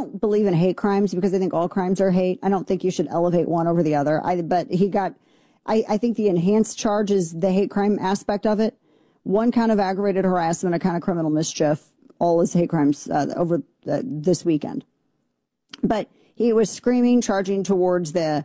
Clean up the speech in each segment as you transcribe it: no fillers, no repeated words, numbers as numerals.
don't believe in hate crimes because I think all crimes are hate. I don't think you should elevate one over the other. I think the enhanced charge is the hate crime aspect of it. One count of aggravated harassment, a count of criminal mischief, all is hate crimes over this weekend. But he was screaming, charging towards the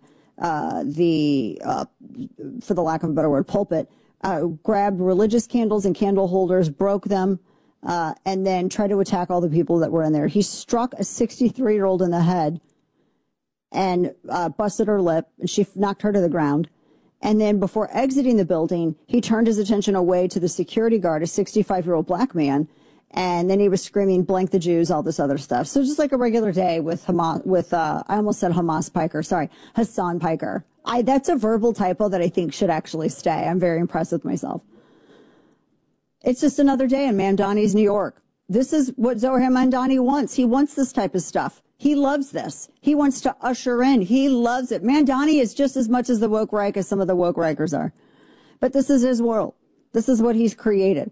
for the lack of a better word, pulpit, grabbed religious candles and candle holders, broke them, and then tried to attack all the people that were in there. He struck a 63-year-old in the head and busted her lip, and she knocked her to the ground. And then before exiting the building, he turned his attention away to the security guard, a 65-year-old black man, and then he was screaming, blank the Jews, all this other stuff. So just like a regular day with I almost said Hamas Piker. Sorry, Hassan Piker. That's a verbal typo that I think should actually stay. I'm very impressed with myself. It's just another day in Mamdani's New York. This is what Zohar Mamdani wants. He wants this type of stuff. He loves this. He wants to usher in. He loves it. Mamdani is just as much as the woke Reich as some of the woke Reichers are. But this is his world. This is what he's created.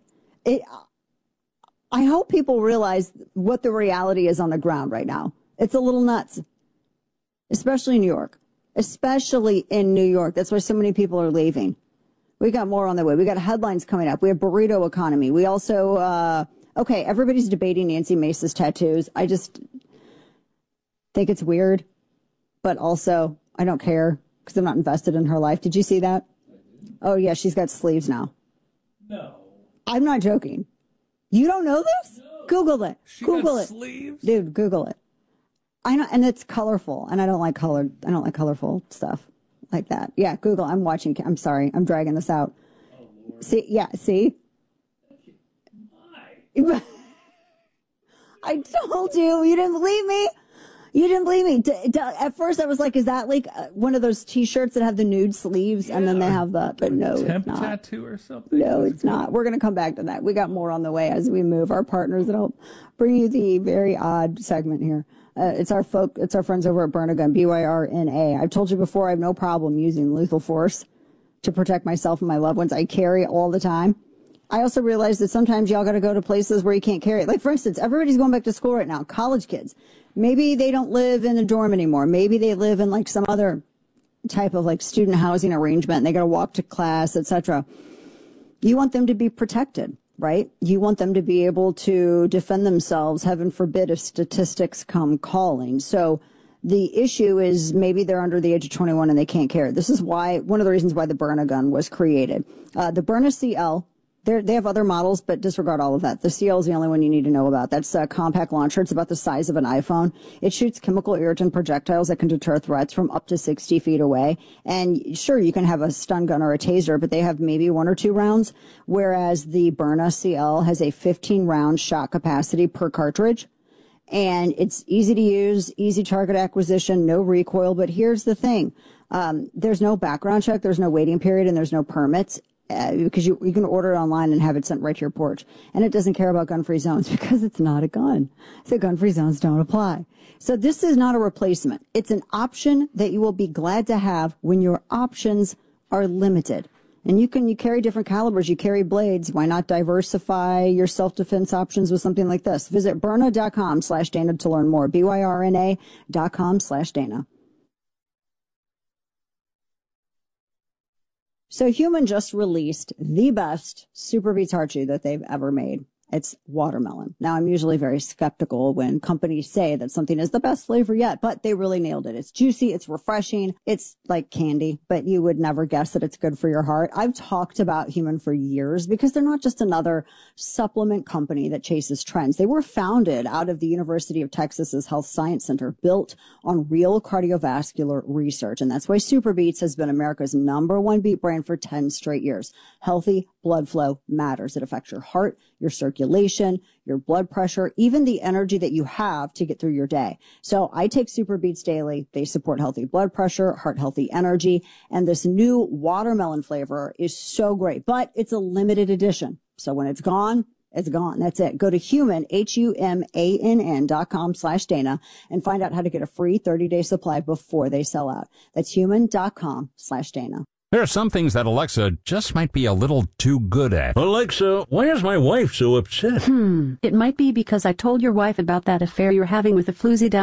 I hope people realize what the reality is on the ground right now. It's a little nuts, especially in New York, especially in New York. That's why so many people are leaving. We got more on the way. We got headlines coming up. We have burrito economy. We also, everybody's debating Nancy Mace's tattoos. I just think it's weird, but also I don't care because I'm not invested in her life. Did you see that? Oh, yeah, she's got sleeves now. No. I'm not joking. You don't know this? No. Google it. Google it. Sleeves? Dude, Google it. I know, and it's colorful, and I don't like colorful stuff like that. Yeah, Google. I'm watching. I'm sorry. I'm dragging this out. Oh, Lord. See? Yeah, see? Why? I told you. You didn't believe me. You didn't believe me. At first, I was like, is that like one of those T-shirts that have the nude sleeves? Yeah. And then they have the, but no, temp it's not. Tattoo or something? No, it's not. We're going to come back to that. We got more on the way as we move. Our partners that'll bring you the very odd segment here. It's our friends over at Byrna, BYRNA. I've told you before, I have no problem using lethal force to protect myself and my loved ones. I carry it all the time. I also realize that sometimes y'all got to go to places where you can't carry it. Like, for instance, everybody's going back to school right now. College kids. Maybe they don't live in a dorm anymore. Maybe they live in like some other type of like student housing arrangement and they got to walk to class, etc. You want them to be protected, right? You want them to be able to defend themselves, heaven forbid, if statistics come calling. So the issue is maybe they're under the age of 21 and they can't carry it. This is why, one of the reasons why the Byrna gun was created. The Byrna CL, they have other models, but disregard all of that. The CL is the only one you need to know about. That's a compact launcher. It's about the size of an iPhone. It shoots chemical irritant projectiles that can deter threats from up to 60 feet away. And sure, you can have a stun gun or a taser, but they have maybe 1 or 2 rounds, whereas the Byrna CL has a 15-round shot capacity per cartridge. And it's easy to use, easy target acquisition, no recoil. But here's the thing. There's no background check, there's no waiting period, and there's no permits. Because you can order it online and have it sent right to your porch. And it doesn't care about gun-free zones because it's not a gun. So gun-free zones don't apply. So this is not a replacement. It's an option that you will be glad to have when your options are limited. And you carry different calibers. You carry blades. Why not diversify your self-defense options with something like this? Visit Byrna.com/Dana to learn more. BYRNA.com/Dana. So Human just released the best Super Beets heart chew that they've ever made. It's watermelon. Now, I'm usually very skeptical when companies say that something is the best flavor yet, but they really nailed it. It's juicy. It's refreshing. It's like candy, but you would never guess that it's good for your heart. I've talked about Human for years because they're not just another supplement company that chases trends. They were founded out of the University of Texas's Health Science Center, built on real cardiovascular research. And that's why Super Beets has been America's #1 beet brand for 10 straight years. Healthy blood flow matters. It affects your heart, your circulation, your blood pressure, even the energy that you have to get through your day. So I take Super Beets daily. They support healthy blood pressure, heart healthy energy, and this new watermelon flavor is so great, but it's a limited edition. So when it's gone, it's gone. That's it. Go to humann.com/Dana and find out how to get a free 30-day supply before they sell out. That's human.com/Dana. There are some things that Alexa just might be a little too good at. Alexa, why is my wife so upset? It might be because I told your wife about that affair you're having with the floozy down